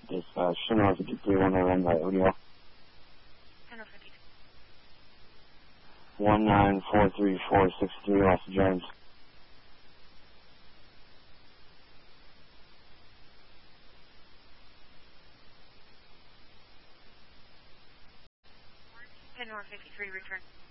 Dispatch, Chanel 53, 1 runway, O'Neill. 1943463, Austin Jones. North 53, return.